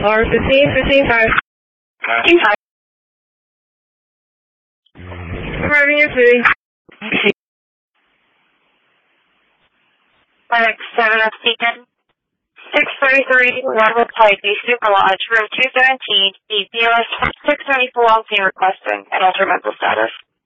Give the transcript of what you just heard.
Or 1555. 1555. Arriving your food. FedEx 7 of Beacon. 633 Redwood Pike, the Super Lodge, room 217, the BLS 674 LC requesting an alternate mental status.